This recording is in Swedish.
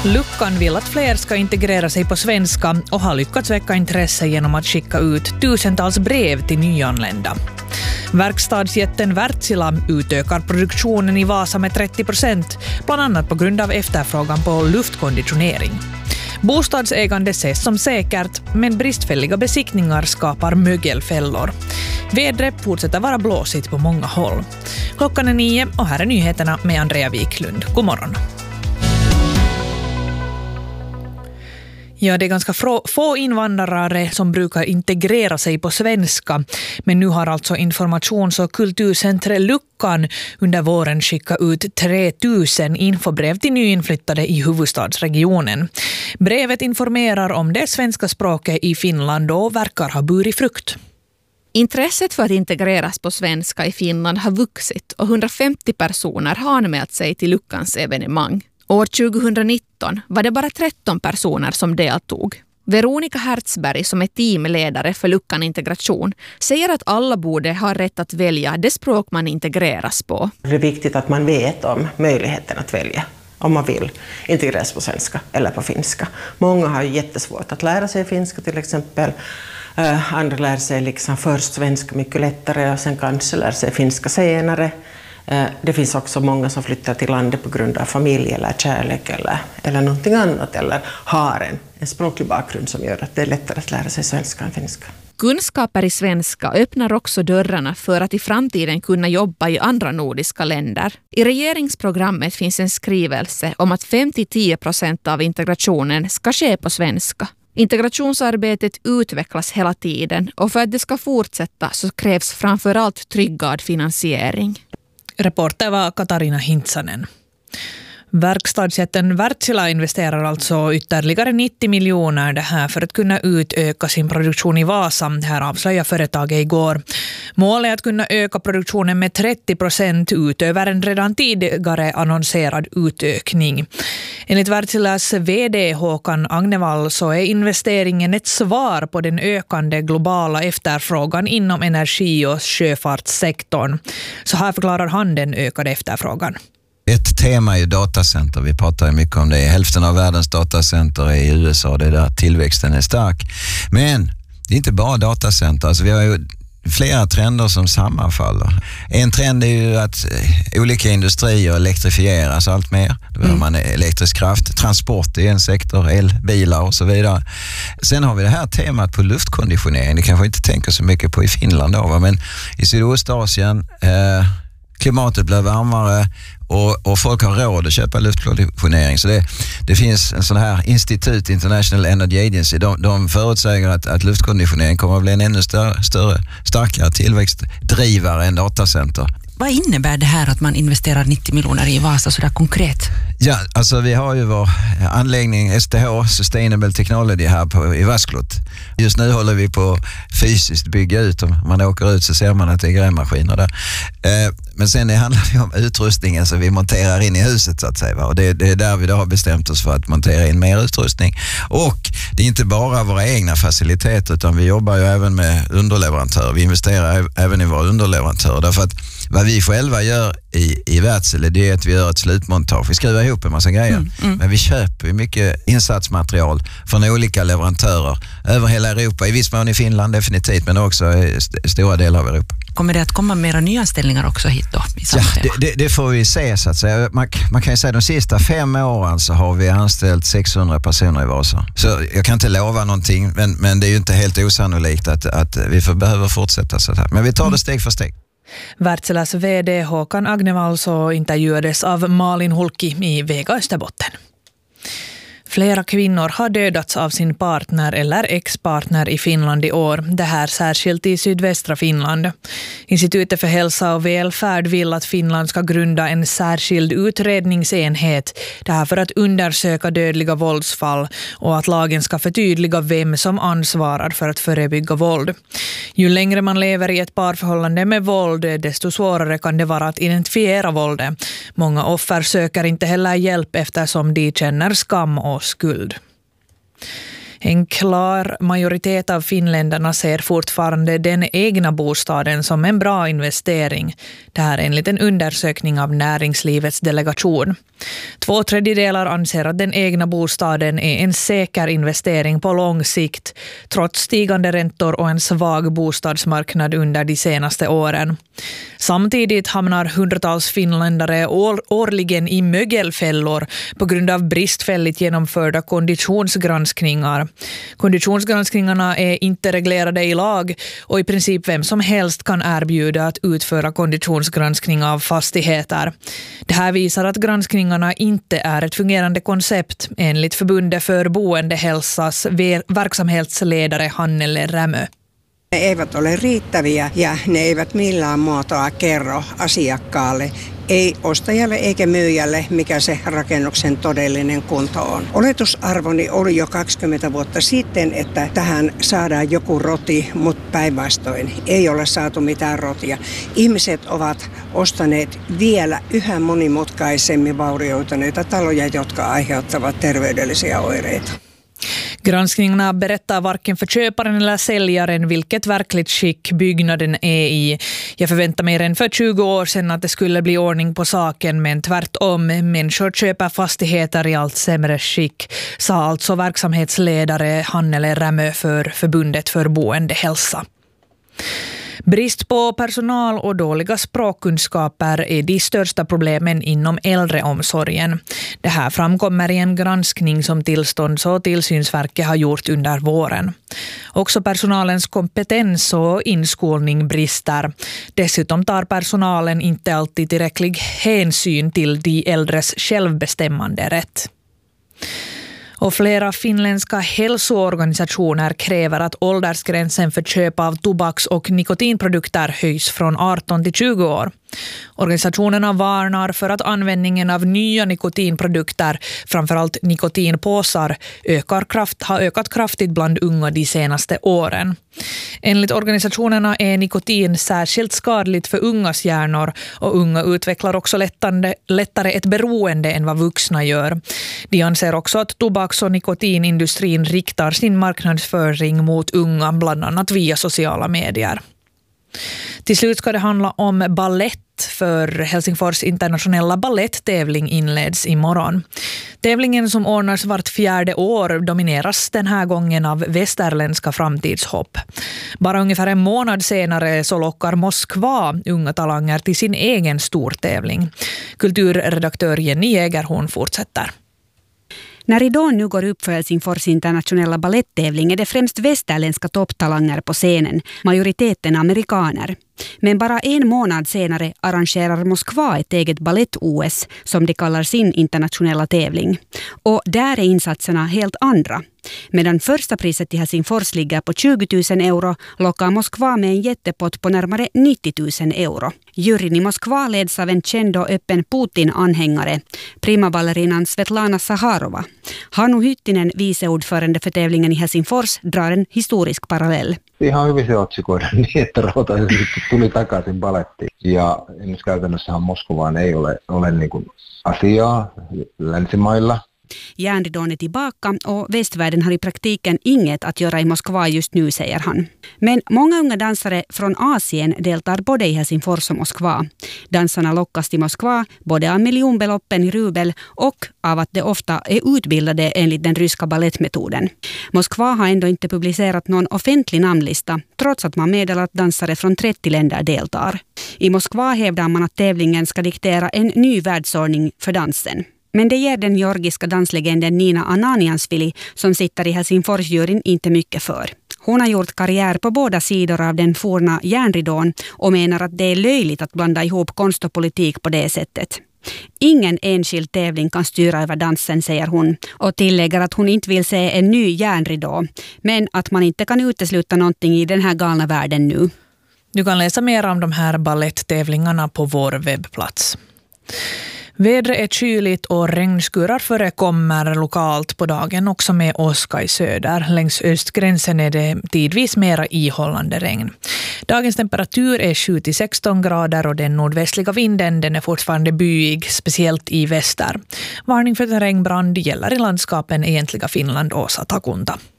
Luckan vill att fler ska integrera sig på svenska och har lyckats väcka intresse genom att skicka ut tusentals brev till nyanlända. Verkstadsjätten Wärtsilä utökar produktionen i Vasa med 30%, bland annat på grund av efterfrågan på luftkonditionering. Bostadsägande ses som säkert, men bristfälliga besiktningar skapar mögelfällor. Vädret fortsätter vara blåsigt på många håll. Klockan är 9 och här är nyheterna med Andrea Wiklund. God morgon. Ja, det är ganska få invandrare som brukar integrera sig på svenska. Men nu har alltså informations- och kulturcentret Luckan under våren skickat ut 3000 infobrev till nyinflyttade i huvudstadsregionen. Brevet informerar om det svenska språket i Finland och verkar ha burit frukt. Intresset för att integreras på svenska i Finland har vuxit och 150 personer har anmält sig till Luckans evenemang. År 2019 var det bara 13 personer som deltog. Veronica Hertzberg, som är teamledare för Luckan Integration, säger att alla borde ha rätt att välja det språk man integreras på. Det är viktigt att man vet om möjligheten att välja om man vill integreras på svenska eller på finska. Många har ju jättesvårt att lära sig finska till exempel. Andra lär sig liksom först svenska mycket lättare och sen kanske lär sig finska senare. Det finns också många som flyttar till landet på grund av familj eller kärlek eller någonting annat eller har en språklig bakgrund som gör att det är lättare att lära sig svenska än finska. Kunskaper i svenska öppnar också dörrarna för att i framtiden kunna jobba i andra nordiska länder. I regeringsprogrammet finns en skrivelse om att 5-10% av integrationen ska ske på svenska. Integrationsarbetet utvecklas hela tiden och för att det ska fortsätta så krävs framförallt tryggad finansiering. Reporter var Katarina Hintsanen. Verkstadsjätten Wärtsilä investerar alltså ytterligare 90 miljoner det här för att kunna utöka sin produktion i Vasa. Det här avslöjade företaget igår. Målet är att kunna öka produktionen med 30% utöver en redan tidigare annonserad utökning. Enligt Wärtsiläs vd Håkan Agnevall så är investeringen ett svar på den ökande globala efterfrågan inom energi- och sjöfartssektorn. Så här förklarar han den ökade efterfrågan. Ett tema är ju datacenter. Vi pratar ju mycket om det. Hälften av världens datacenter är i USA. Det är där tillväxten är stark. Men det är inte bara datacenter. Alltså vi har ju flera trender som sammanfaller. En trend är ju att olika industrier elektrifieras allt mer. Då behöver man elektrisk kraft. Transport är en sektor, elbilar och så vidare. Sen har vi det här temat på luftkonditionering. Det kanske inte tänker så mycket på i Finland då, men i Sydostasien klimatet blir varmare och folk har råd att köpa luftkonditionering. Så det finns en sån här institut, International Energy Agency. De förutsäger att luftkonditionering kommer att bli en ännu starkare tillväxtdrivare än datacenter. Vad innebär det här att man investerar 90 miljoner i Vasa så där konkret? Ja, alltså vi har ju vår anläggning STH, Sustainable Technology här i Vasklot. Just nu håller vi på fysiskt bygga ut. Om man åker ut så ser man att det är grävmaskiner där. Men sen det handlar det om utrustningen som vi monterar in i huset så att säga. Och det är där vi då har bestämt oss för att montera in mer utrustning. Och det är inte bara våra egna faciliteter utan vi jobbar ju även med underleverantörer. Vi investerar även i våra underleverantörer därför att vad vi själva gör i Wärtsilä det är att vi gör ett slutmontage. Vi skriver ihop en massa grejer. Men vi köper mycket insatsmaterial från olika leverantörer över hela Europa. I viss mån i Finland definitivt men också i stora delar av Europa. Kommer det att komma mera nyanställningar också hit då? Det får vi se så att säga. Man kan ju säga de sista 5 åren så har vi anställt 600 personer i Vasa. Så jag kan inte lova någonting men det är ju inte helt osannolikt att vi behöver fortsätta så här. Men vi tar det steg för steg. Wärtsiläs vd Håkan Agnevall så intervjuades av Malin Hulki i Vega Österbotten. Flera kvinnor har dödats av sin partner eller ex-partner i Finland i år. Det här särskilt i sydvästra Finland. Institutet för hälsa och välfärd vill att Finland ska grunda en särskild utredningsenhet. Det här för att undersöka dödliga våldsfall och att lagen ska förtydliga vem som ansvarar för att förebygga våld. Ju längre man lever i ett parförhållande med våld, desto svårare kan det vara att identifiera våldet. Många offer söker inte heller hjälp eftersom de känner skam och skuld. En klar majoritet av finländarna ser fortfarande den egna bostaden som en bra investering. Det här är enligt en undersökning av näringslivets delegation. 2/3 anser att den egna bostaden är en säker investering på lång sikt, trots stigande räntor och en svag bostadsmarknad under de senaste åren. Samtidigt hamnar hundratals finländare årligen i mögelfällor på grund av bristfälligt genomförda konditionsgranskningar. Konditionsgranskningarna är inte reglerade i lag och i princip vem som helst kan erbjuda att utföra konditionsgranskning av fastigheter. Det här visar att granskningarna inte är ett fungerande koncept, enligt Förbundet för boendehälsas verksamhetsledare Hannele Rämö. Ne eivät ole riittäviä ja ne eivät millään muotoa kerro asiakkaalle, ei ostajalle eikä myyjälle, mikä se rakennuksen todellinen kunto on. Oletusarvoni oli jo 20 vuotta sitten, että tähän saadaan joku roti, mutta päinvastoin ei ole saatu mitään rotia. Ihmiset ovat ostaneet vielä yhä monimutkaisemmin vaurioituneita taloja, jotka aiheuttavat terveydellisiä oireita. Granskningarna berättar varken för köparen eller säljaren vilket verkligt skick byggnaden är i. Jag förväntar mig redan för 20 år sedan att det skulle bli ordning på saken, men tvärtom, människor köper fastigheter i allt sämre skick, sa alltså verksamhetsledare Hannele Rämö för Förbundet för boendehälsa. Brist på personal och dåliga språkkunskaper är de största problemen inom äldreomsorgen. Det här framkommer i en granskning som Tillstånds- och tillsynsverket har gjort under våren. Också personalens kompetens och inskolning brister. Dessutom tar personalen inte alltid tillräcklig hänsyn till de äldres självbestämmande rätt. Och flera finländska hälsoorganisationer kräver att åldersgränsen för köp av tobaks- och nikotinprodukter höjs från 18 till 20 år. Organisationerna varnar för att användningen av nya nikotinprodukter, framförallt nikotinpåsar, har ökat kraftigt bland unga de senaste åren. Enligt organisationerna är nikotin särskilt skadligt för ungas hjärnor och unga utvecklar också lättare ett beroende än vad vuxna gör. De anser också att tobaks- och nikotinindustrin riktar sin marknadsföring mot unga, bland annat via sociala medier. Till slut ska det handla om ballett, för Helsingfors internationella balletttävling inleds imorgon. Tävlingen som ordnas vart 4:e år domineras den här gången av västerländska framtidshopp. Bara ungefär en månad senare så lockar Moskva unga talanger till sin egen stortävling. Kulturredaktör Jenny Jägerhorn fortsätter. När ridån nu går upp för Helsingfors internationella balletttävling är det främst västerländska topptalanger på scenen, majoriteten amerikaner. Men bara en månad senare arrangerar Moskva ett eget ballett-OS som de kallar sin internationella tävling. Och där är insatserna helt andra. Medan första priset i Helsingfors ligger på 20 000 euro lockar Moskva med en jättepott på närmare 90 000 euro. Juryn i Moskva leds av en känd och öppen Putin-anhängare, primaballerinan Svetlana Saharova. Hannu Hyttinen, viceordförande för tävlingen i Helsingfors, drar en historisk parallell. Ihan hyvin se otsikoida niin, että rautaisesti tuli takaisin balettiin. Ja esimerkiksi käytännössähän Moskovaan ei ole niin kuin asiaa länsimailla. Järnridån är tillbaka och västvärlden har i praktiken inget att göra i Moskva just nu, säger han. Men många unga dansare från Asien deltar både i Helsingfors och Moskva. Dansarna lockas till Moskva både av miljonbeloppen i rubel och av att de ofta är utbildade enligt den ryska ballettmetoden. Moskva har ändå inte publicerat någon offentlig namnlista, trots att man meddelar att dansare från 30 länder deltar. I Moskva hävdar man att tävlingen ska diktera en ny världsordning för dansen. Men det ger den georgiska danslegenden Nina Ananiansvili, som sitter i Helsingforsjuryn, inte mycket för. Hon har gjort karriär på båda sidor av den forna järnridån och menar att det är löjligt att blanda ihop konst och politik på det sättet. Ingen enskild tävling kan styra över dansen, säger hon, och tillägger att hon inte vill se en ny järnridå, men att man inte kan utesluta någonting i den här galna världen nu. Du kan läsa mer om de här balletttävlingarna på vår webbplats. Vädret är kyligt och regnskurar förekommer lokalt på dagen också med åska i söder. Längs östgränsen är det tidvis mera ihållande regn. Dagens temperatur är 7-16 grader och den nordvästliga vinden den är fortfarande byig, speciellt i väster. Varning för terrängbrand gäller i landskapen Egentliga Finland och Satakunta.